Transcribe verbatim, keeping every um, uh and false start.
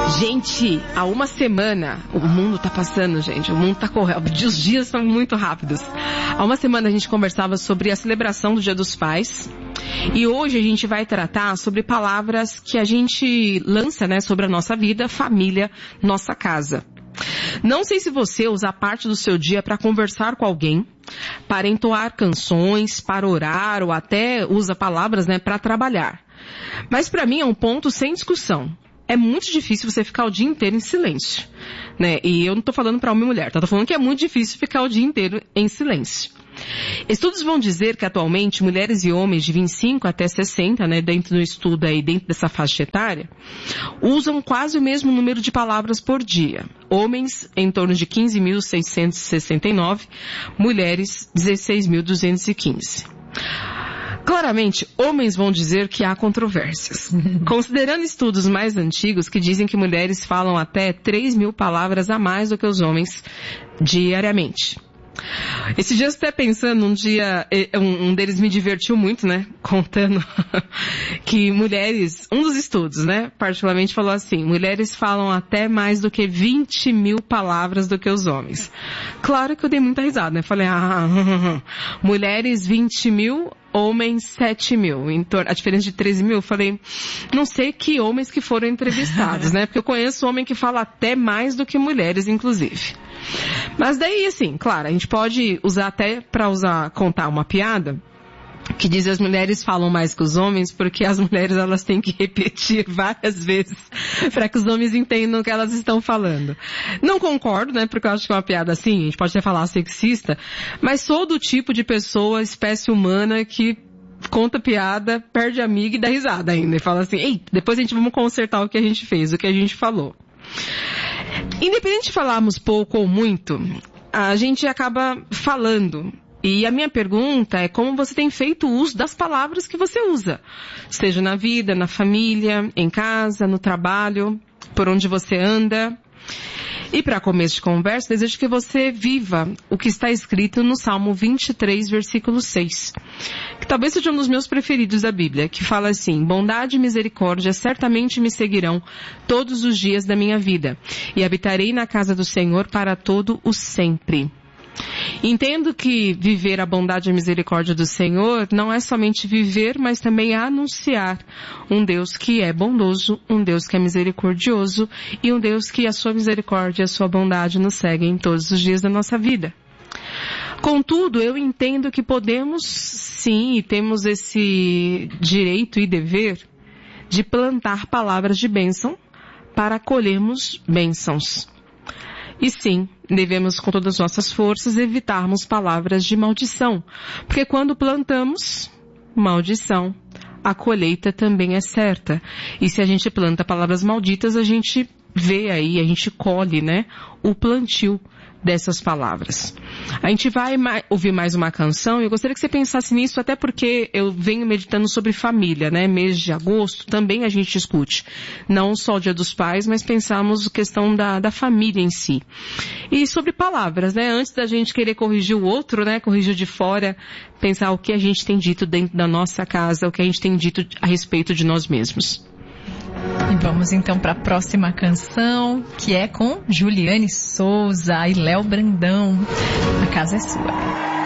Gente, há uma semana, o mundo tá passando, gente, o mundo tá correndo, os dias são muito rápidos. Há uma semana a gente conversava sobre a celebração do Dia dos Pais, e hoje a gente vai tratar sobre palavras que a gente lança, né, sobre a nossa vida, família, nossa casa. Não sei se você usa parte do seu dia para conversar com alguém, para entoar canções, para orar, ou até usa palavras, né, para trabalhar. Mas para mim é um ponto sem discussão. É muito difícil você ficar o dia inteiro em silêncio, né? E eu não tô falando para homem e mulher, tá? Tô falando que é muito difícil ficar o dia inteiro em silêncio. Estudos vão dizer que atualmente mulheres e homens de vinte e cinco até sessenta, né, dentro do estudo aí, dentro dessa faixa etária, usam quase o mesmo número de palavras por dia. Homens, em torno de quinze mil seiscentos e sessenta e nove, mulheres, dezesseis mil duzentos e quinze. Claramente, homens vão dizer que há controvérsias. Considerando estudos mais antigos que dizem que mulheres falam até três mil palavras a mais do que os homens diariamente. Esse dia eu até pensando, um dia, um, um deles me divertiu muito, né, contando que mulheres, um dos estudos, né, particularmente falou assim, mulheres falam até mais do que vinte mil palavras do que os homens. Claro que eu dei muita risada, né, falei, ah, mulheres vinte mil, homens sete mil, em torno, a diferença de treze mil, eu falei, não sei que homens que foram entrevistados, né, porque eu conheço homem que fala até mais do que mulheres, inclusive. Mas daí, assim, claro, a gente pode usar até para usar, contar uma piada, que diz que as mulheres falam mais que os homens, porque as mulheres elas têm que repetir várias vezes para que os homens entendam o que elas estão falando. Não concordo, né, porque eu acho que é uma piada assim, a gente pode até falar sexista, mas sou do tipo de pessoa, espécie humana, que conta piada, perde amiga e dá risada ainda, e fala assim, ei, depois a gente vamos consertar o que a gente fez, o que a gente falou. Independente de falarmos pouco ou muito, a gente acaba falando. E a minha pergunta é como você tem feito uso das palavras que você usa. Seja na vida, na família, em casa, no trabalho, por onde você anda. E para começo de conversa, desejo que você viva o que está escrito no Salmo vinte e três, versículo seis. Que talvez seja um dos meus preferidos da Bíblia, que fala assim, bondade e misericórdia certamente me seguirão todos os dias da minha vida, e habitarei na casa do Senhor para todo o sempre. Entendo que viver a bondade e a misericórdia do Senhor não é somente viver, mas também anunciar um Deus que é bondoso, um Deus que é misericordioso e um Deus que a sua misericórdia e a sua bondade nos seguem todos os dias da nossa vida. Contudo, eu entendo que podemos sim e temos esse direito e dever de plantar palavras de bênção para colhermos bênçãos. E sim, devemos com todas as nossas forças evitarmos palavras de maldição, porque quando plantamos maldição, a colheita também é certa. E se a gente planta palavras malditas, a gente vê aí, a gente colhe, né, o plantio dessas palavras. A gente vai mais, ouvir mais uma canção e eu gostaria que você pensasse nisso, até porque eu venho meditando sobre família, né? Mês de agosto também a gente discute. Não só o Dia dos Pais, mas pensamos a questão da, da família em si. E sobre palavras, né? Antes da gente querer corrigir o outro, né? Corrigir de fora, pensar o que a gente tem dito dentro da nossa casa, o que a gente tem dito a respeito de nós mesmos. E vamos então para a próxima canção, que é com Juliane Souza e Léo Brandão. A casa é sua.